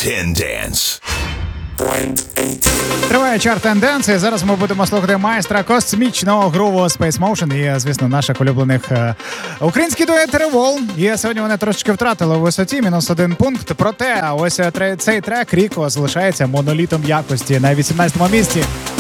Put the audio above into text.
Tendance. Триває чарт тенденції. Зараз ми будемо слухати майстра космічного груву Space Motion і, звісно, наших улюблених український дует Револ. І сьогодні вони трошечки втратили у висоті, -1 пункт. Проте ось цей трек Ріко залишається монолітом якості на 18-му місці.